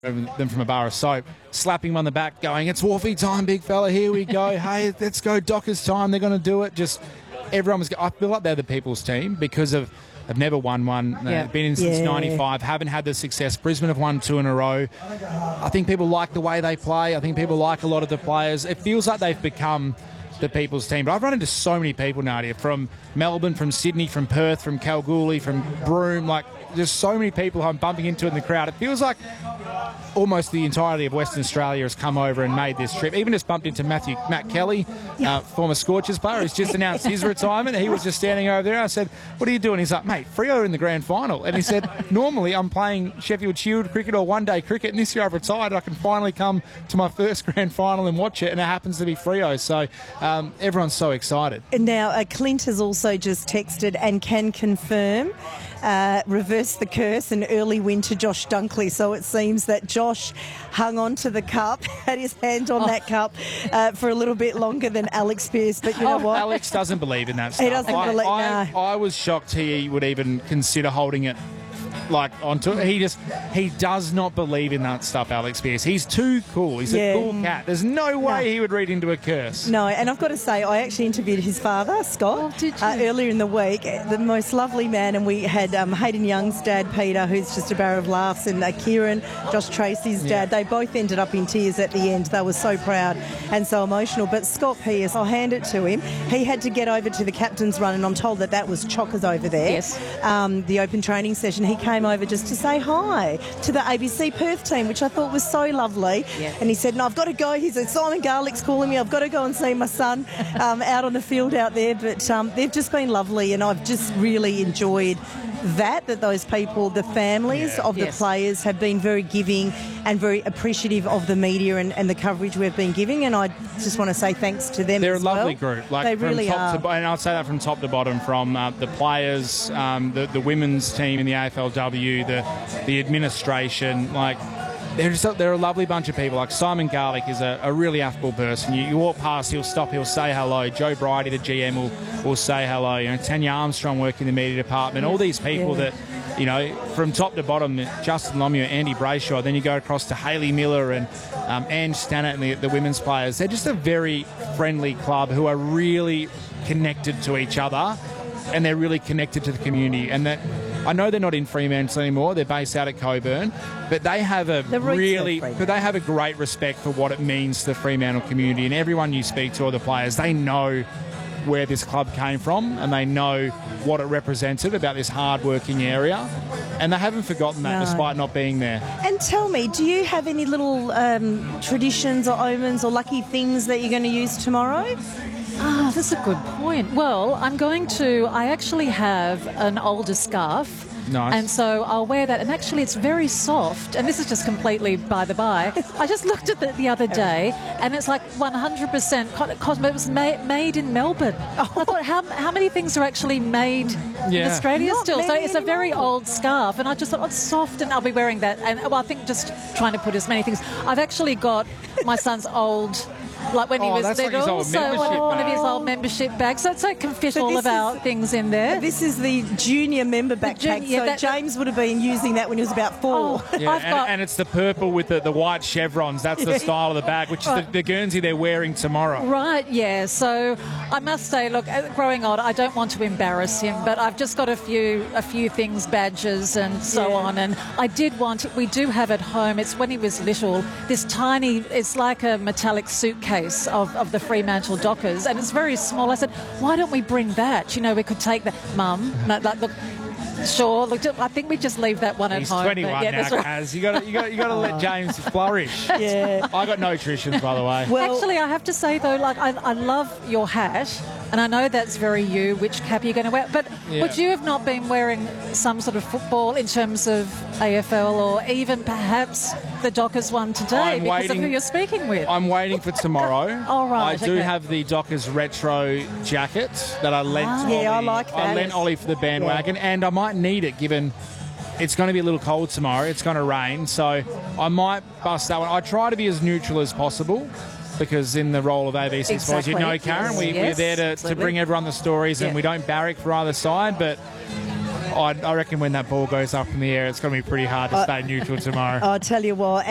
them from a bar of soap, slapping him on the back, going, "It's Wolfie time, big fella, here we go. Hey, let's go, Dockers time, they're going to do it." Just everyone was, I feel like they're the people's team because of, they've never won one, they've been in since 95, haven't had the success. Brisbane have won 2 in a row. I think people like the way they play. I think people like a lot of the players. It feels like they've become the people's team. But I've run into so many people, Nadia, from Melbourne, from Sydney, from Perth, from Kalgoorlie, from Broome. Like, there's so many people I'm bumping into in the crowd. It feels like almost the entirety of Western Australia has come over and made this trip. Even just bumped into Matt Kelly, former Scorchers player, who's just announced his retirement. He was just standing over there. I said, "What are you doing?" He's like, "Mate, Freo are in the grand final." And he said, "Normally I'm playing Sheffield Shield cricket or one-day cricket, and this year I've retired. I can finally come to my first grand final and watch it, and it happens to be Freo." So everyone's so excited. Now, Clint has also just texted and can confirm reverse the curse, an early win to Josh Dunkley. So it seems that Josh hung on to the cup, had his hand on that cup for a little bit longer than Alex Pearce. But you know what? Alex doesn't believe in that stuff. He doesn't believe. I was shocked he would even consider holding it like onto it. He does not believe in that stuff, Alex Pearce. He's too cool. He's a cool cat. There's no way he would read into a curse. No, and I've got to say, I actually interviewed his father, Scott, earlier in the week. The most lovely man, and we had Hayden Young's dad, Peter, who's just a barrel of laughs, and Kieran, Josh Tracy's dad. They both ended up in tears at the end. They were so proud and so emotional. But Scott Pearce, I'll hand it to him. He had to get over to the captain's run, and I'm told that was Chockers over there. Yes. The open training session. He came over just to say hi to the ABC Perth team, which I thought was so lovely. Yeah. And he said, "No, I've got to go." He said, "Simon Garlick's calling me. I've got to go and see my son out on the field out there." But they've just been lovely, and I've just really enjoyed that those people, the families of the players, have been very giving and very appreciative of the media and the coverage we've been giving, and I just want to say thanks to them. They're as a lovely well. group. Like, they from really top are. and I'll say that from top to bottom, from the players, the women's team in the AFLW, the administration. Like, they're a lovely bunch of people. Like, Simon Garlick is a really affable person. You walk past, he'll stop, he'll say hello. Joe Bridie, the GM, will say hello. You know, Tanya Armstrong working in the media department. All these people that, you know, from top to bottom, Justin Lomue, Andy Brayshaw, then you go across to Hayley Miller and Ange Stannett and the women's players. They're just a very friendly club who are really connected to each other, and they're really connected to the community. And that, I know they're not in Fremantle anymore, they're based out at Coburn, but they have a great respect for what it means to the Fremantle community, and everyone you speak to, all the players, they know where this club came from, and they know what it represented about this hard-working area, and they haven't forgotten that despite not being there. And tell me, do you have any little traditions or omens or lucky things that you're going to use tomorrow? That's a good point. Well, I actually have an older scarf. Nice. And so I'll wear that. And actually, it's very soft. And this is just completely by the by. I just looked at it the other day, and it's like 100% cotton. It was made in Melbourne. I thought, how many things are actually made in Australia Not still? So many it's a very old scarf. And I just thought, it's soft, and I'll be wearing that. And I think just trying to put as many things. I've actually got my son's old, like when he was little, one of his old membership bags. So it's like can fit all of our things in there. This is the junior member backpack. So James would have been using that when he was about 4. And it's the purple with the white chevrons. That's the style of the bag, which is the Guernsey they're wearing tomorrow. Right, yeah. So I must say, look, growing old, I don't want to embarrass him, but I've just got a few things, badges and so on. And we do have at home, it's when he was little, this tiny, it's like a metallic suitcase of the Fremantle Dockers, and it's very small. I said, why don't we bring that? You know, we could take that. Mum, look, sure. Look, I think we just leave that one at home. He's 21 now, Kaz. You got to let James flourish. Yeah. I got no traditions, by the way. Well, actually, I have to say though, like I love your hat, and I know that's very you. Which cap are you going to wear? But would you have not been wearing some sort of football in terms of AFL, or even perhaps the Dockers one today because of who you're speaking with? I'm waiting for tomorrow. All right. I do have the Dockers retro jacket that I lent Ollie. I like that. I lent Ollie for the bandwagon, and I might need it given it's going to be a little cold tomorrow. It's going to rain, so I might bust that one. I try to be as neutral as possible, because in the role of ABC Sports, you know, Karen, we're there to bring everyone the stories, and we don't barrack for either side, but I reckon when that ball goes up in the air, it's going to be pretty hard to stay neutral tomorrow. I'll tell you what.